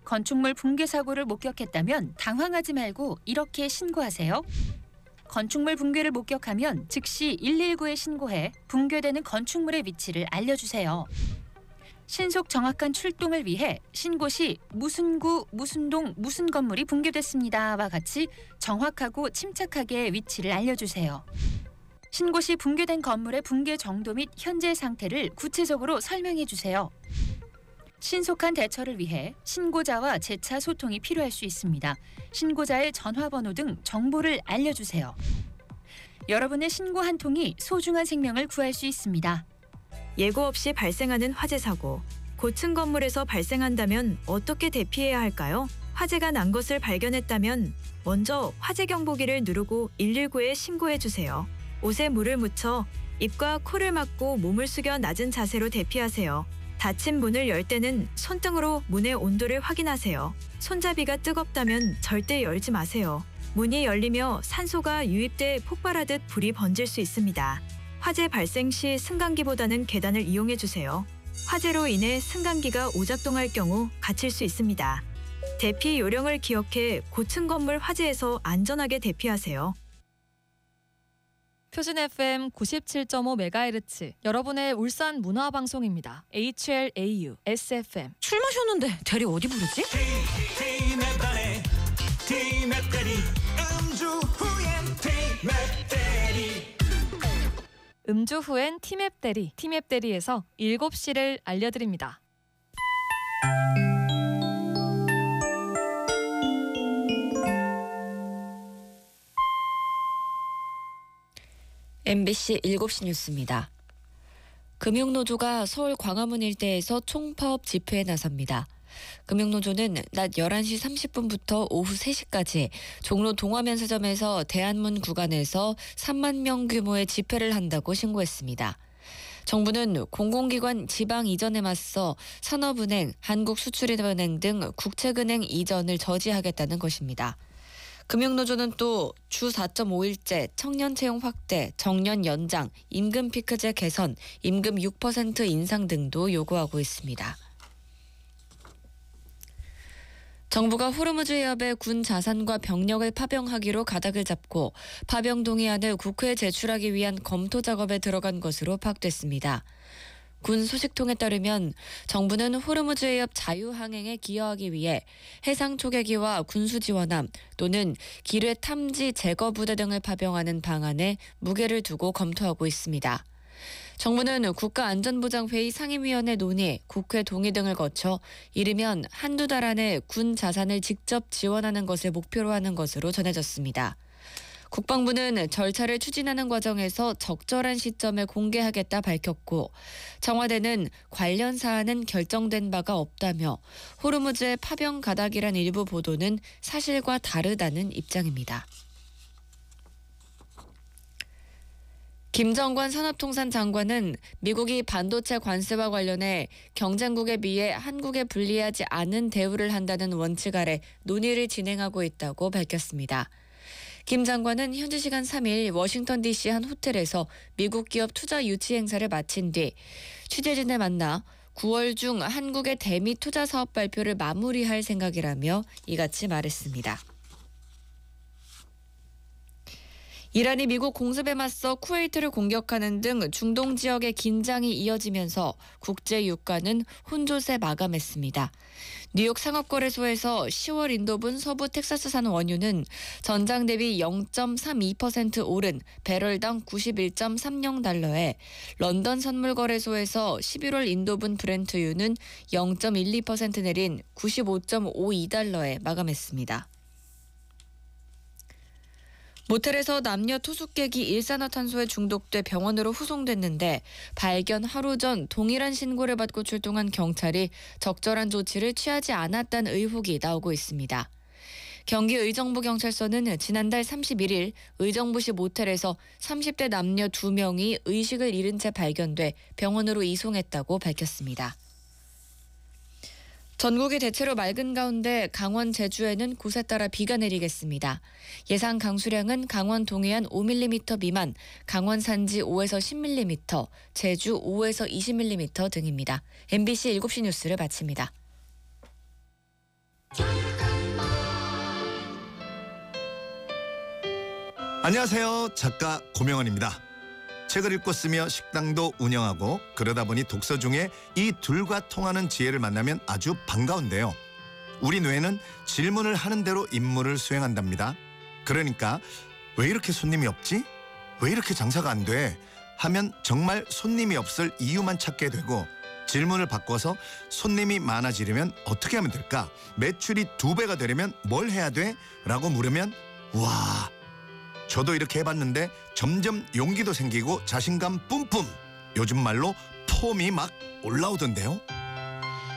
건축물 붕괴 사고를 목격했다면 당황하지 말고 이렇게 신고하세요. 건축물 붕괴를 목격하면 즉시 119에 신고해 붕괴되는 건축물의 위치를 알려주세요. 신속 정확한 출동을 위해 신고 시 무슨 구, 무슨 동, 무슨 건물이 붕괴됐습니다와 같이 정확하고 침착하게 위치를 알려주세요. 신고 시 붕괴된 건물의 붕괴 정도 및 현재 상태를 구체적으로 설명해 주세요. 신속한 대처를 위해 신고자와 재차 소통이 필요할 수 있습니다. 신고자의 전화번호 등 정보를 알려주세요. 여러분의 신고 한 통이 소중한 생명을 구할 수 있습니다. 예고 없이 발생하는 화재 사고. 고층 건물에서 발생한다면 어떻게 대피해야 할까요? 화재가 난 것을 발견했다면 먼저 화재 경보기를 누르고 119에 신고해 주세요. 옷에 물을 묻혀 입과 코를 막고 몸을 숙여 낮은 자세로 대피하세요. 닫힌 문을 열 때는 손등으로 문의 온도를 확인하세요. 손잡이가 뜨겁다면 절대 열지 마세요. 문이 열리며 산소가 유입돼 폭발하듯 불이 번질 수 있습니다. 화재 발생 시 승강기보다는 계단을 이용해 주세요. 화재로 인해 승강기가 오작동할 경우 갇힐 수 있습니다. 대피 요령을 기억해 고층 건물 화재에서 안전하게 대피하세요. 표준 FM 97.5MHz 여러분의 울산 문화방송입니다. HLAU SFM. 술 마셨는데 대리 어디 부르지? 음주 후엔 티맵 대리. 티맵 대리에서 7시를 알려드립니다. MBC 7시 뉴스입니다. 금융노조가 서울 광화문 일대에서 총파업 집회에 나섭니다. 금융노조는 낮 11시 30분부터 오후 3시까지 종로 동화면세점에서 대한문 구간에서 3만 명 규모의 집회를 한다고 신고했습니다. 정부는 공공기관 지방 이전에 맞서 산업은행, 한국수출입은행 등 국책은행 이전을 저지하겠다는 것입니다. 금융노조는 또 주 4.5일제 청년 채용 확대, 정년 연장, 임금 피크제 개선, 임금 6% 인상 등도 요구하고 있습니다. 정부가 호르무즈 해협에 군 자산과 병력을 파병하기로 가닥을 잡고 파병 동의안을 국회에 제출하기 위한 검토 작업에 들어간 것으로 파악됐습니다. 군 소식통에 따르면 정부는 호르무즈 해협 자유항행에 기여하기 위해 해상 초계기와 군수 지원함 또는 기뢰 탐지 제거 부대 등을 파병하는 방안에 무게를 두고 검토하고 있습니다. 정부는 국가안전보장회의 상임위원회 논의, 국회 동의 등을 거쳐 이르면 한두 달 안에 군 자산을 직접 지원하는 것을 목표로 하는 것으로 전해졌습니다. 국방부는 절차를 추진하는 과정에서 적절한 시점에 공개하겠다 밝혔고 청와대는 관련 사안은 결정된 바가 없다며 호르무즈의 파병 가닥이란 일부 보도는 사실과 다르다는 입장입니다. 김정관 산업통상 장관은 미국이 반도체 관세와 관련해 경쟁국에 비해 한국에 불리하지 않은 대우를 한다는 원칙 아래 논의를 진행하고 있다고 밝혔습니다. 김 장관은 현지 시간 3일 워싱턴 DC 한 호텔에서 미국 기업 투자 유치 행사를 마친 뒤 취재진을 만나 9월 중 한국의 대미 투자 사업 발표를 마무리할 생각이라며 이같이 말했습니다. 이란이 미국 공습에 맞서 쿠웨이트를 공격하는 등 중동 지역의 긴장이 이어지면서 국제 유가는 혼조세 마감했습니다. 뉴욕 상업거래소에서 10월 인도분 서부 텍사스산 원유는 전장 대비 0.32% 오른 배럴당 91.30달러에 런던 선물거래소에서 11월 인도분 브렌트유는 0.12% 내린 95.52달러에 마감했습니다. 모텔에서 남녀 투숙객이 일산화탄소에 중독돼 병원으로 후송됐는데 발견 하루 전 동일한 신고를 받고 출동한 경찰이 적절한 조치를 취하지 않았다는 의혹이 나오고 있습니다. 경기 의정부경찰서는 지난달 31일 의정부시 모텔에서 30대 남녀 2명이 의식을 잃은 채 발견돼 병원으로 이송했다고 밝혔습니다. 전국이 대체로 맑은 가운데 강원, 제주에는 곳에 따라 비가 내리겠습니다. 예상 강수량은 강원 동해안 5mm 미만, 강원 산지 5에서 10mm, 제주 5에서 20mm 등입니다. MBC 7시 뉴스를 마칩니다. 안녕하세요. 작가 고명환입니다. 책을 읽고 쓰며 식당도 운영하고 그러다 보니 독서 중에 이 둘과 통하는 지혜를 만나면 아주 반가운데요. 우리 뇌는 질문을 하는 대로 임무를 수행한답니다. 그러니까 왜 이렇게 손님이 없지? 왜 이렇게 장사가 안 돼? 하면 정말 손님이 없을 이유만 찾게 되고, 질문을 바꿔서 손님이 많아지려면 어떻게 하면 될까? 매출이 2배가 되려면 뭘 해야 돼? 라고 물으면 와, 저도 이렇게 해봤는데 점점 용기도 생기고 자신감 뿜뿜, 요즘 말로 폼이 막 올라오던데요.